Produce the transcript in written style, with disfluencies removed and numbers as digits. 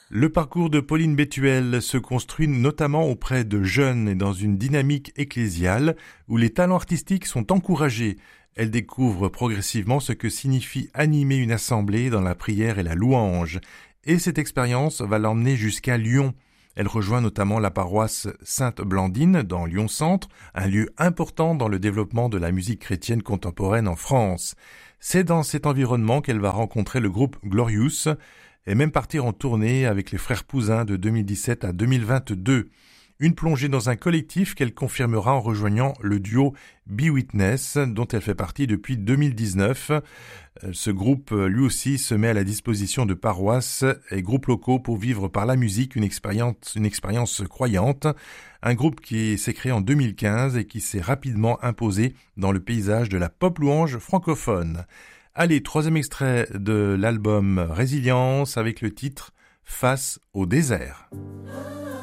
Le parcours de Pauline Bétuel se construit notamment auprès de jeunes et dans une dynamique ecclésiale où les talents artistiques sont encouragés. Elle découvre progressivement ce que signifie animer une assemblée dans la prière et la louange. Et cette expérience va l'emmener jusqu'à Lyon. Elle rejoint notamment la paroisse Sainte-Blandine dans Lyon-Centre, un lieu important dans le développement de la musique chrétienne contemporaine en France. C'est dans cet environnement qu'elle va rencontrer le groupe Glorious et même partir en tournée avec les Frères Pouzin de 2017 à 2022. Une plongée dans un collectif qu'elle confirmera en rejoignant le duo Be Witness, dont elle fait partie depuis 2019. Ce groupe, lui aussi, se met à la disposition de paroisses et groupes locaux pour vivre par la musique une expérience croyante. Un groupe qui s'est créé en 2015 et qui s'est rapidement imposé dans le paysage de la pop louange francophone. Allez, troisième extrait de l'album Résilience avec le titre Face au désert.